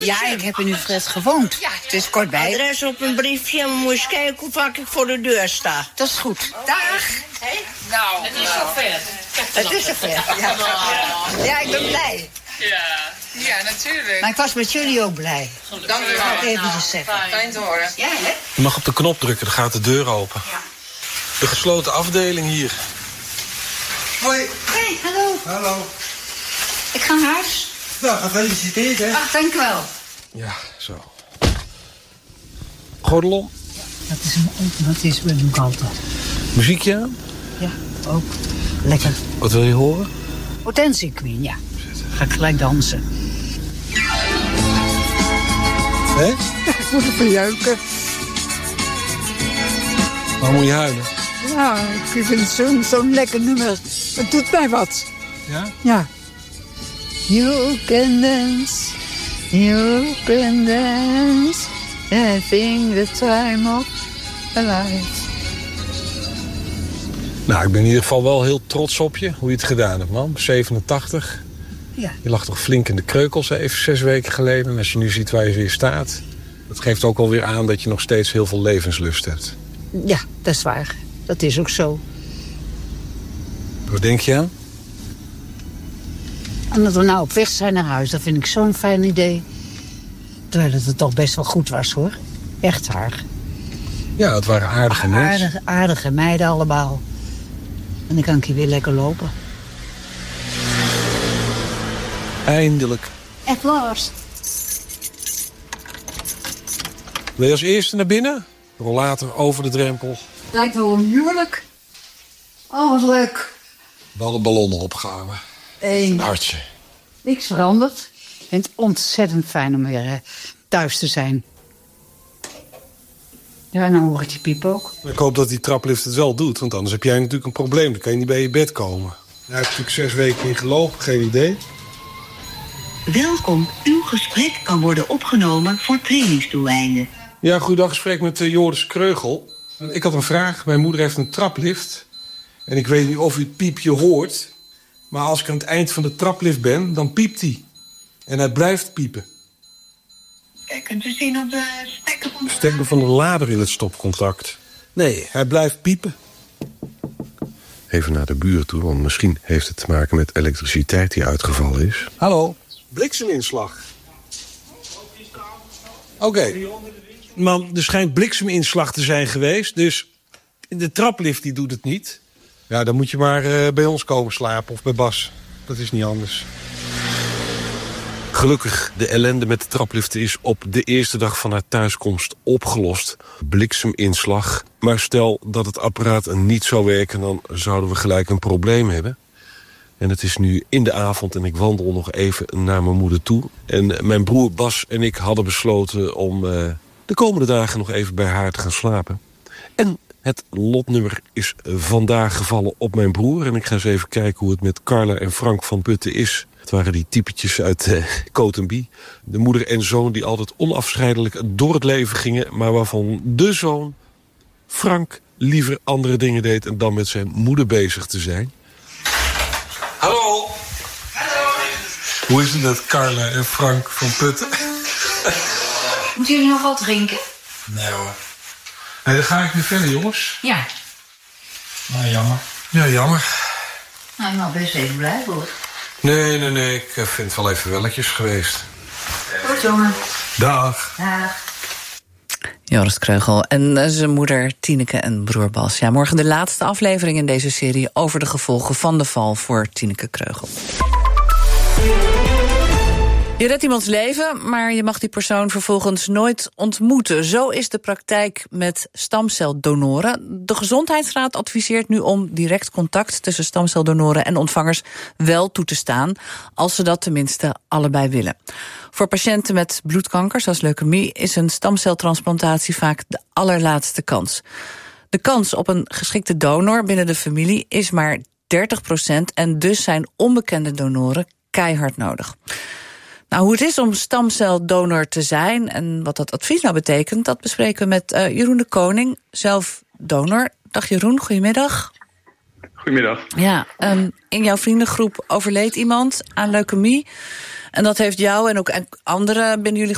Ja, ik heb in Utrecht gewoond. Ja. Het is kort bij. Adres op een briefje en we moeten eens kijken hoe vaak ik voor de deur sta. Dat is goed. Dag. Hey? Nou, het is zover. Het is zover, ja. Ja, ik ben blij. Ja, natuurlijk. Maar ik was met jullie ook blij. Dank u wel. Even zeggen. Fijn te horen. Ja, hè? Je mag op de knop drukken, dan gaat de deur open. Ja. De gesloten afdeling hier. Hoi. Hey, hallo. Hallo. Ik ga naar huis. Nou, gefeliciteerd, hè. Ach, dank u wel. Ja, zo. Gordelom. Dat is een automatisme, doe ik altijd. Muziekje aan? Ja, ook. Lekker. Wat wil je horen? Hortensia Queen, ja. Ga ik gelijk dansen. Hé? Ik moet er verjeuken. Waarom moet je huilen? Ja, ik vind het zo'n lekker nummer. Het doet mij wat. Ja? Ja. You can dance, you can dance, I think the time of a life. Nou, ik ben in ieder geval wel heel trots op je, hoe je het gedaan hebt, man. 87. Ja. Je lag toch flink in de kreukels even 6 weken geleden. En als je nu ziet waar je weer staat, dat geeft ook alweer aan dat je nog steeds heel veel levenslust hebt. Ja, dat is waar. Dat is ook zo. Wat denk je aan? En dat we nou op weg zijn naar huis, dat vind ik zo'n fijn idee. Terwijl het toch best wel goed was, hoor. Echt waar. Ja, het waren aardige mensen. Aardige meiden allemaal. En dan kan ik hier weer lekker lopen. Eindelijk. Echt waar. Wil je als eerste naar binnen? Rollator over de drempel. Lijkt wel een huwelijk. Oh, wat leuk. We hadden ballonnen opgehangen. Eén. Een hartje. Niks veranderd. Ik vind het ontzettend fijn om weer thuis te zijn. Ja, en dan hoor ik die piep ook. Ik hoop dat die traplift het wel doet, want anders heb jij natuurlijk een probleem. Dan kan je niet bij je bed komen. Hij heeft natuurlijk 6 weken in gelopen, geen idee. Welkom, uw gesprek kan worden opgenomen voor trainingsdoeleinden. Ja, goeiedag, gesprek met Joris Kreugel. Ik had een vraag. Mijn moeder heeft een traplift. En ik weet niet of u het piepje hoort. Maar als ik aan het eind van de traplift ben, dan piept hij. En hij blijft piepen. Kijk, kunt u zien op de stekker van de... Stekker van de lader in het stopcontact. Nee, hij blijft piepen. Even naar de buurt toe, want misschien heeft het te maken met elektriciteit die uitgevallen is. Hallo, blikseminslag. Oké. Man, er schijnt blikseminslag te zijn geweest, dus de traplift die doet het niet. Ja, dan moet je maar bij ons komen slapen of bij Bas. Dat is niet anders. Gelukkig, de ellende met de trapliften is op de eerste dag van haar thuiskomst opgelost. Blikseminslag. Maar stel dat het apparaat niet zou werken, dan zouden we gelijk een probleem hebben. En het is nu in de avond en ik wandel nog even naar mijn moeder toe. En mijn broer Bas en ik hadden besloten om de komende dagen nog even bij haar te gaan slapen. En het lotnummer is vandaag gevallen op mijn broer. En ik ga eens even kijken hoe het met Carla en Frank van Putten is. Het waren die typetjes uit Cotenby. De moeder en zoon die altijd onafscheidelijk door het leven gingen. Maar waarvan de zoon, Frank, liever andere dingen deed en dan met zijn moeder bezig te zijn. Hallo. Hallo. Hoe is het met Carla en Frank van Putten? Moeten jullie nog wat drinken? Nee hoor. Nee, dan ga ik weer verder, jongens. Ja. Nou, jammer. Ja, jammer. Nou, je mag best even blijven, hoor. Nee. Ik vind het wel even welletjes geweest. Goed, jongen. Dag. Dag. Joris Kreugel en zijn moeder Tineke en broer Bas. Ja, morgen de laatste aflevering in deze serie over de gevolgen van de val voor Tineke Kreugel. Je redt iemands leven, maar je mag die persoon vervolgens nooit ontmoeten. Zo is de praktijk met stamceldonoren. De Gezondheidsraad adviseert nu om direct contact tussen stamceldonoren en ontvangers wel toe te staan, als ze dat tenminste allebei willen. Voor patiënten met bloedkanker, zoals leukemie, is een stamceltransplantatie vaak de allerlaatste kans. De kans op een geschikte donor binnen de familie is maar 30% en dus zijn onbekende donoren keihard nodig. Nou, hoe het is om stamceldonor te zijn en wat dat advies nou betekent, dat bespreken we met Jeroen de Koning, zelf donor. Dag Jeroen, goedemiddag. Goedemiddag. Ja, in jouw vriendengroep overleed iemand aan leukemie. En dat heeft jou en ook anderen binnen jullie